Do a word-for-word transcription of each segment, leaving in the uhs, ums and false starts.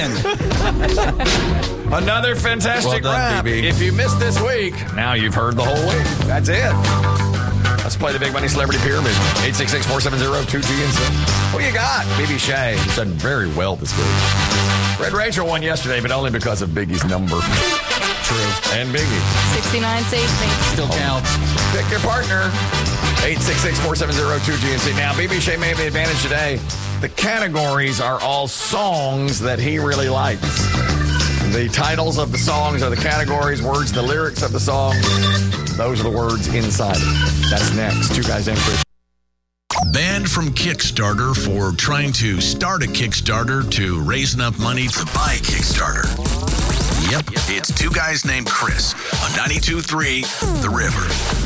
Another fantastic Well done, rap. B B. If you missed this week, now you've heard the whole week. That's it. Let's play the Big Money Celebrity Pyramid. eight six six, four seven zero, two G N C. What do you got? B B Shea. He's done very well this week. Red Rachel won yesterday, but only because of Biggie's number. True. And Biggie. sixty-nine saves me. Still counts. Pick your partner. eight six six, four seven zero, two G N C. Now, B B Shea may have the advantage today. The categories are all songs that he really likes. The titles of the songs are the categories, words, the lyrics of the song. Those are the words inside it. That's next. Two Guys Named Chris. Banned from Kickstarter for trying to start a Kickstarter to raise enough money to buy a Kickstarter. Yep, it's Two Guys Named Chris on ninety-two point three The River.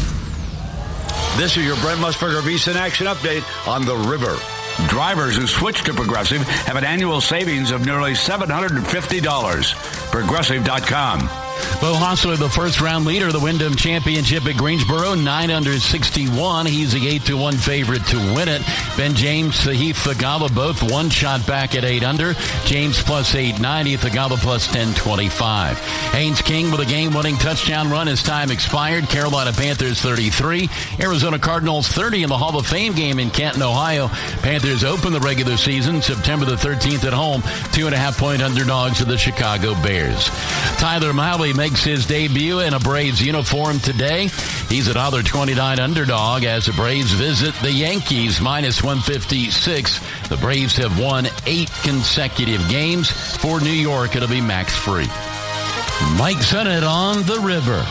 This is your Brent Musburger VSiN Action Update on The River. Drivers who switch to Progressive have an annual savings of nearly seven hundred fifty dollars. Progressive dot com. Bo Hossler, the first-round leader of the Wyndham Championship at Greensboro, nine under sixty-one. He's the eight to one favorite to win it. Ben James, Sahith Thagava, both one shot back at eight under. James plus eight ninety, Thagava plus ten twenty-five. Haynes King with a game-winning touchdown run as time expired. Carolina Panthers thirty-three. Arizona Cardinals thirty in the Hall of Fame game in Canton, Ohio. Panthers open the regular season September the thirteenth at home. Two and a half point underdogs of the Chicago Bears. Tyler Mahle makes his debut in a Braves uniform today. He's a one twenty-nine underdog as the Braves visit the Yankees, minus one fifty-six. The Braves have won eight consecutive games. For New York, it'll be Max Free. Mike Sennett on The River.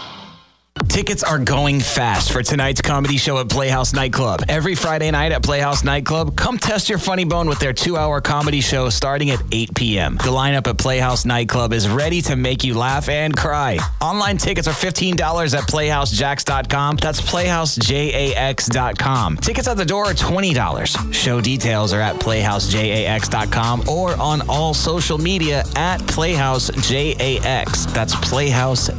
Tickets are going fast for tonight's comedy show at Playhouse Nightclub. Every Friday night at Playhouse Nightclub, come test your funny bone with their two-hour comedy show starting at eight p.m. The lineup at Playhouse Nightclub is ready to make you laugh and cry. Online tickets are fifteen dollars at playhouse jacks dot com. That's playhouse jax dot com. Tickets at the door are twenty dollars. Show details are at playhouse jax dot com or on all social media at playhouse jax. That's playhouse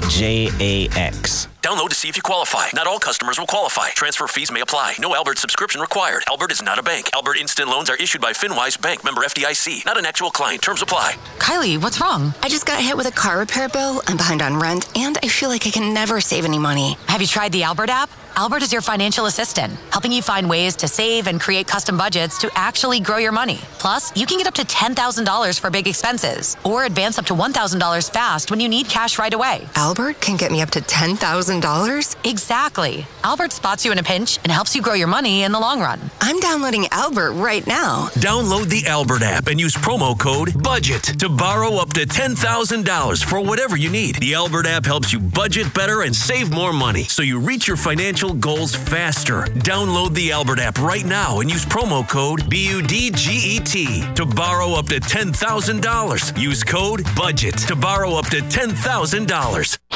jax. Download to see if you qualify. Not all customers will qualify. Transfer fees may apply. No Albert subscription required. Albert is not a bank. Albert Instant Loans are issued by FinWise Bank, member F D I C. Not an actual client. Terms apply. Kylie, what's wrong? I just got hit with a car repair bill. I'm behind on rent, and I feel like I can never save any money. Have you tried the Albert app? Albert is your financial assistant, helping you find ways to save and create custom budgets to actually grow your money. Plus, you can get up to ten thousand dollars for big expenses or advance up to one thousand dollars fast when you need cash right away. Albert can get me up to ten thousand dollars? Exactly. Albert spots you in a pinch and helps you grow your money in the long run. I'm downloading Albert right now. Download the Albert app and use promo code BUDGET to borrow up to ten thousand dollars for whatever you need. The Albert app helps you budget better and save more money so you reach your financial goals faster. Download the Albert app right now and use promo code B U D G E T to borrow up to ten thousand dollars. Use code BUDGET to borrow up to ten thousand dollars.